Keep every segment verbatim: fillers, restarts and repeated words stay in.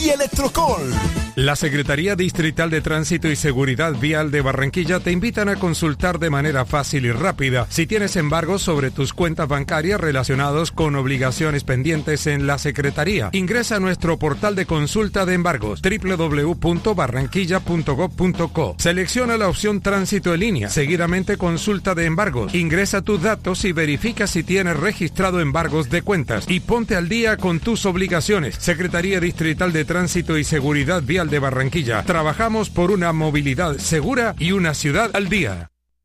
y Electrocol. La Secretaría Distrital de Tránsito y Seguridad Vial de Barranquilla te invitan a consultar de manera fácil y rápida si tienes embargos sobre tus cuentas bancarias relacionados con obligaciones pendientes en la Secretaría. Ingresa a nuestro portal de consulta de embargos doble u doble u doble u punto barranquilla punto gob punto co. Selecciona la opción Tránsito en línea. Seguidamente Consulta de embargos. Ingresa tus datos y verifica si tienes registrado embargos de cuentas y ponte al día con tus obligaciones. Secretaría Distrital de Tránsito y Seguridad Vial de Barranquilla. Trabajamos por una movilidad segura y una ciudad al día.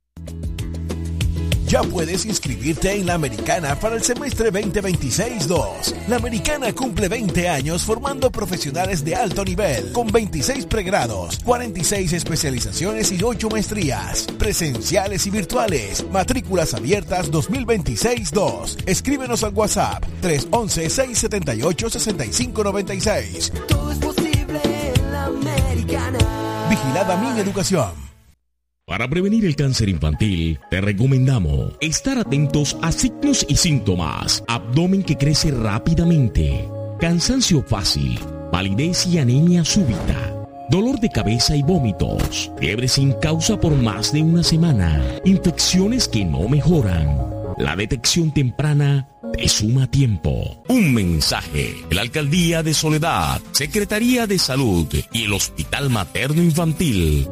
Ya puedes inscribirte en La Americana para el semestre veinte veintiséis dos. La Americana cumple veinte años formando profesionales de alto nivel, con veintiséis pregrados, cuarenta y seis especializaciones y ocho maestrías, presenciales y virtuales. Matrículas abiertas dos mil veintiséis dos. Escríbenos al WhatsApp tres once, seis setenta y ocho, sesenta y cinco noventa y seis. Todo es posible en La Americana. Vigilada Mi Educación. Para prevenir el cáncer infantil, te recomendamos estar atentos a signos y síntomas. Abdomen que crece rápidamente, cansancio fácil, palidez y anemia súbita, dolor de cabeza y vómitos, fiebre sin causa por más de una semana, infecciones que no mejoran. La detección temprana te suma tiempo. Un mensaje de la Alcaldía de Soledad, Secretaría de Salud y el Hospital Materno Infantil.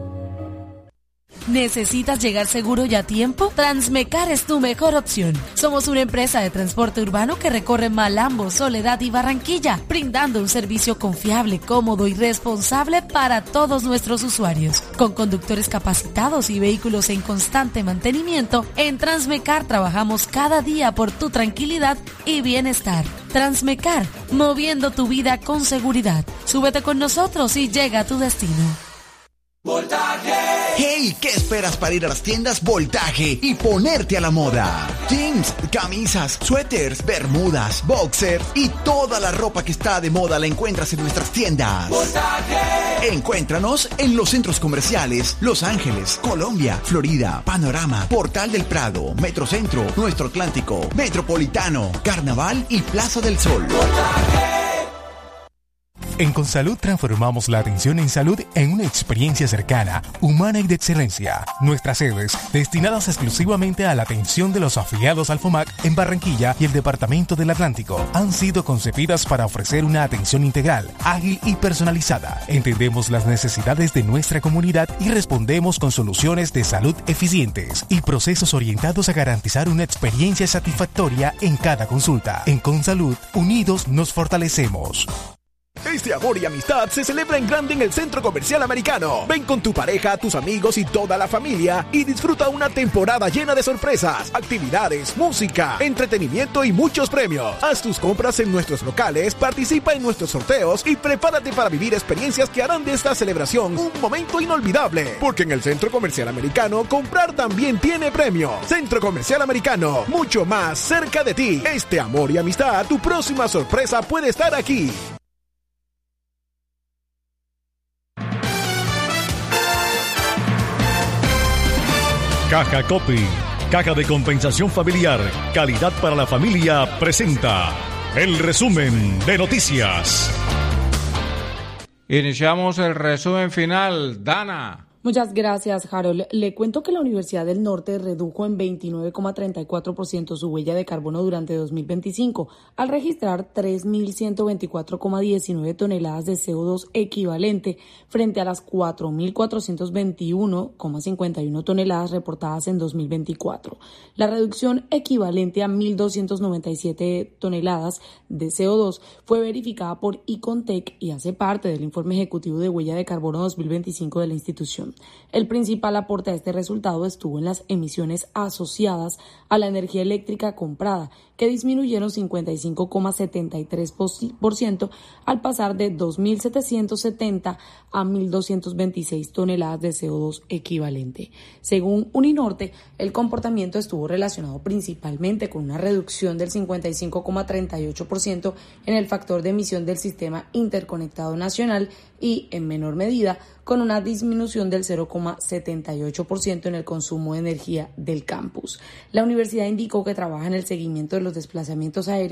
¿Necesitas llegar seguro y a tiempo? Transmecar es tu mejor opción. Somos una empresa de transporte urbano que recorre Malambo, Soledad y Barranquilla, brindando un servicio confiable, cómodo y responsable para todos nuestros usuarios. Con conductores capacitados y vehículos en constante mantenimiento, en Transmecar trabajamos cada día por tu tranquilidad y bienestar. Transmecar, moviendo tu vida con seguridad. Súbete con nosotros y llega a tu destino. Voltaje. Hey, ¿qué esperas para ir a las tiendas Voltaje y ponerte a la moda? Jeans, camisas, suéteres, bermudas, boxers y toda la ropa que está de moda la encuentras en nuestras tiendas. Voltaje. Encuéntranos en los centros comerciales Los Ángeles, Colombia, Florida, Panorama, Portal del Prado, Metrocentro, Nuestro Atlántico, Metropolitano, Carnaval y Plaza del Sol. Voltaje. En Consalud transformamos la atención en salud en una experiencia cercana, humana y de excelencia. Nuestras sedes, destinadas exclusivamente a la atención de los afiliados al FOMAC en Barranquilla y el Departamento del Atlántico, han sido concebidas para ofrecer una atención integral, ágil y personalizada. Entendemos las necesidades de nuestra comunidad y respondemos con soluciones de salud eficientes y procesos orientados a garantizar una experiencia satisfactoria en cada consulta. En Consalud, unidos nos fortalecemos. Este amor y amistad se celebra en grande en el Centro Comercial Americano. Ven con tu pareja, tus amigos y toda la familia y disfruta una temporada llena de sorpresas, actividades, música, entretenimiento y muchos premios. Haz tus compras en nuestros locales, participa en nuestros sorteos y prepárate para vivir experiencias que harán de esta celebración un momento inolvidable. Porque en el Centro Comercial Americano, comprar también tiene premio. Centro Comercial Americano, mucho más cerca de ti. Este amor y amistad, tu próxima sorpresa puede estar aquí. Caja Copy, Caja de Compensación Familiar, calidad para la familia, presenta el resumen de noticias. Iniciamos el resumen final. Dana. Muchas gracias, Harold. Le cuento que la Universidad del Norte redujo en veintinueve coma treinta y cuatro por ciento su huella de carbono durante dos mil veinticinco, al registrar tres mil ciento veinticuatro coma diecinueve toneladas de C O dos equivalente frente a las cuatro mil cuatrocientos veintiuno coma cincuenta y uno toneladas reportadas en dos mil veinticuatro. La reducción equivalente a mil doscientas noventa y siete toneladas de C O dos fue verificada por Icontec y hace parte del informe ejecutivo de huella de carbono dos mil veinticinco de la institución. El principal aporte a este resultado estuvo en las emisiones asociadas a la energía eléctrica comprada, que disminuyeron cincuenta y cinco coma setenta y tres por ciento al pasar de dos mil setecientos setenta a mil doscientas veintiséis toneladas de C O dos equivalente. Según Uninorte, el comportamiento estuvo relacionado principalmente con una reducción del cincuenta y cinco coma treinta y ocho por ciento en el factor de emisión del Sistema Interconectado Nacional y, en menor medida, con una disminución del cero coma setenta y ocho por ciento en el consumo de energía del campus. La universidad indicó que trabaja en el seguimiento de los desplazamientos aéreos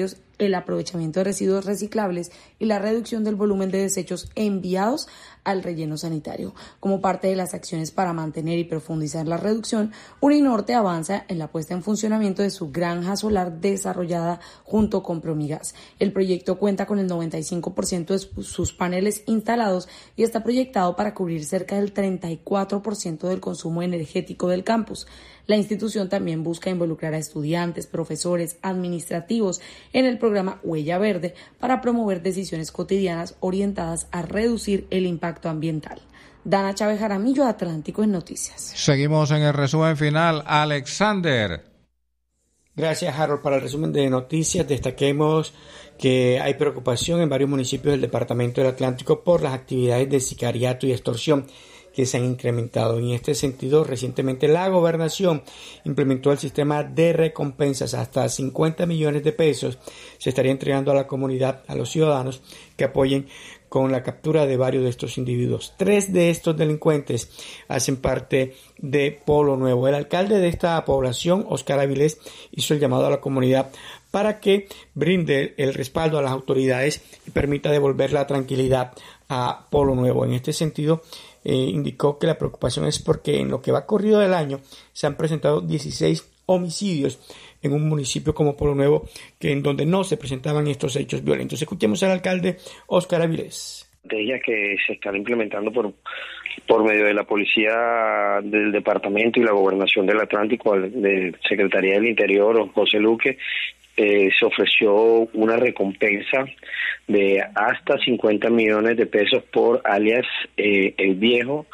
el aprovechamiento de residuos reciclables y la reducción del volumen de desechos enviados al relleno sanitario. Como parte de las acciones para mantener y profundizar la reducción, Uninorte avanza en la puesta en funcionamiento de su granja solar desarrollada junto con Promigas. El proyecto cuenta con el noventa y cinco por ciento de sus paneles instalados y está proyectado para cubrir cerca del treinta y cuatro por ciento del consumo energético del campus. La institución también busca involucrar a estudiantes, profesores, administrativos en el programa Huella Verde para promover decisiones cotidianas orientadas a reducir el impacto ambiental. Dana Chávez Jaramillo, Atlántico en Noticias. Seguimos en el resumen final. Alexander. Gracias, Harold. Para el resumen de noticias, destaquemos que hay preocupación en varios municipios del departamento del Atlántico por las actividades de sicariato y extorsión que se han incrementado. En este sentido, recientemente la gobernación implementó el sistema de recompensas. Hasta cincuenta millones de pesos se estaría entregando a la comunidad, a los ciudadanos que apoyen con la captura de varios de estos individuos. Tres de estos delincuentes hacen parte de Polo Nuevo. El alcalde de esta población, Oscar Avilés, hizo el llamado a la comunidad para que brinde el respaldo a las autoridades y permita devolver la tranquilidad a Polo Nuevo. En este sentido, eh, indicó que la preocupación es porque en lo que va corrido del año se han presentado dieciséis homicidios en un municipio como Polo Nuevo, que en donde no se presentaban estos hechos violentos. Escuchemos al alcalde Oscar Avilés. Estrategias que se están implementando por por medio de la policía del departamento y la gobernación del Atlántico, de Secretaría del Interior, José Luque, eh, se ofreció una recompensa de hasta cincuenta millones de pesos por alias eh, El Viejo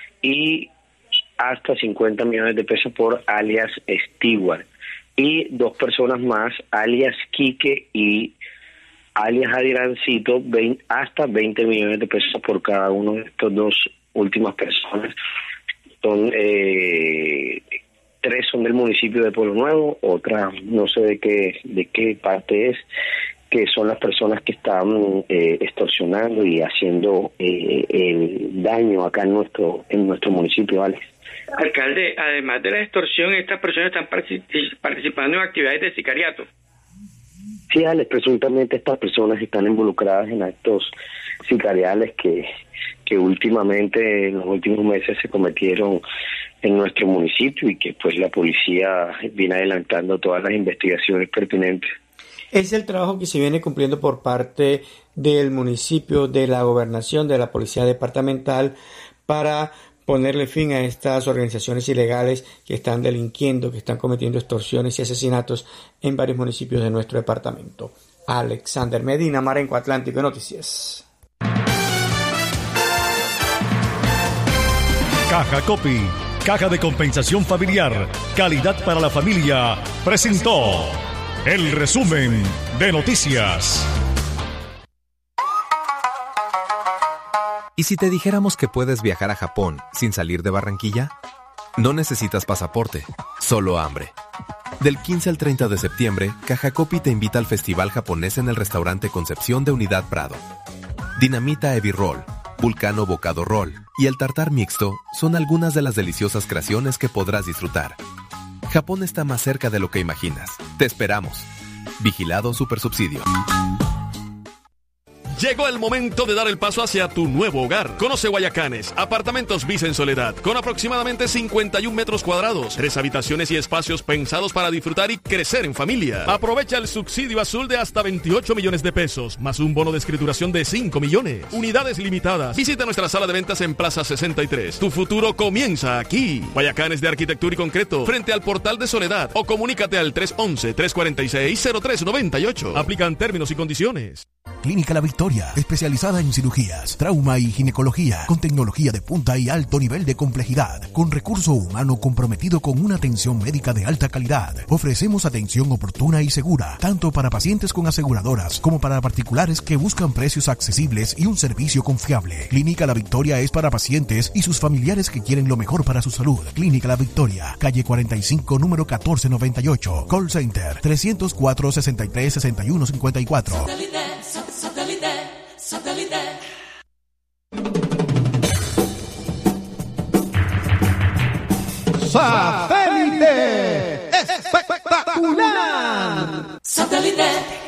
y hasta cincuenta millones de pesos por alias Stewart, y dos personas más, alias Quique y alias Adirancito, hasta veinte millones de pesos por cada uno de estos dos últimas personas. Son eh, tres son del municipio de Pueblo Nuevo, otra no sé de qué de qué parte es, que son las personas que están eh, extorsionando y haciendo eh, el daño acá en nuestro en nuestro municipio, Alex. Alcalde, además de la extorsión, estas personas están participando en actividades de sicariato. Sí, Alex, presuntamente estas personas están involucradas en actos sicariales que, que últimamente, en los últimos meses, se cometieron en nuestro municipio y que pues la policía viene adelantando todas las investigaciones pertinentes. Es el trabajo que se viene cumpliendo por parte del municipio, de la gobernación, de la policía departamental, para ponerle fin a estas organizaciones ilegales que están delinquiendo, que están cometiendo extorsiones y asesinatos en varios municipios de nuestro departamento. Alexander Medina, Marenco, Atlántico Noticias. Caja Copy, caja de compensación familiar, calidad para la familia, presentó el resumen de noticias. ¿Y si te dijéramos que puedes viajar a Japón sin salir de Barranquilla? No necesitas pasaporte, solo hambre. Del quince al treinta de septiembre, Caja Copy te invita al Festival Japonés en el restaurante Concepción de Unidad Prado. Dinamita Ebi Roll, Vulcano Bocado Roll y el Tartar Mixto son algunas de las deliciosas creaciones que podrás disfrutar. Japón está más cerca de lo que imaginas. Te esperamos. Vigilado Supersubsidio. Llegó el momento de dar el paso hacia tu nuevo hogar. Conoce Guayacanes, apartamentos Visa en Soledad, con aproximadamente cincuenta y un metros cuadrados, tres habitaciones y espacios pensados para disfrutar y crecer en familia. Aprovecha el subsidio azul de hasta veintiocho millones de pesos, más un bono de escrituración de cinco millones. Unidades limitadas. Visita nuestra sala de ventas en Plaza sesenta y tres. Tu futuro comienza aquí. Guayacanes de Arquitectura y Concreto, frente al Portal de Soledad, o comunícate al tres once, tres cuarenta y seis, cero tres noventa y ocho. Aplican términos y condiciones. Clínica La Victoria, especializada en cirugías, trauma y ginecología, con tecnología de punta y alto nivel de complejidad, con recurso humano comprometido con una atención médica de alta calidad. Ofrecemos atención oportuna y segura, tanto para pacientes con aseguradoras como para particulares que buscan precios accesibles y un servicio confiable. Clínica La Victoria es para pacientes y sus familiares que quieren lo mejor para su salud. Clínica La Victoria, calle cuarenta y cinco, número catorce noventa y ocho. Call Center trescientos cuatro, sesenta y tres, sesenta y uno cincuenta y cuatro. Satélite, satélite. Satélite espectacular. Satélite.